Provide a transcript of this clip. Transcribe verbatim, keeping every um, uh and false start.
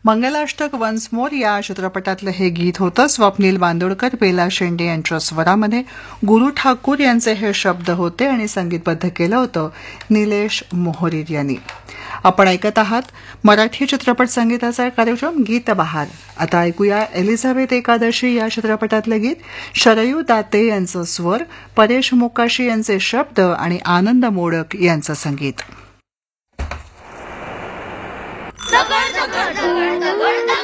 Mangalashtak once more या चित्रपटातलं हे गीत होतं. स्वप्नील बांदोडकर, बेला शेंडे यांच्या स्वरामध्ये गुरु ठाकूर यांचे हे शब्द होते आणि संगीतबद्ध केलं होतं निलेश मोहरीर यांनी. आपण ऐकत आहात मराठी चित्रपट संगीताचा कार्यक्रम गीत बहार. आता ऐकूया एलिझाबेथ एकादशी या चित्रपटातलं गीत. शरयू दाते यांचं स्वर, परेश मोकाशी यांचे शब्द आणि आनंद मोडक यांचं संगीत. दगड दगड दगड दगड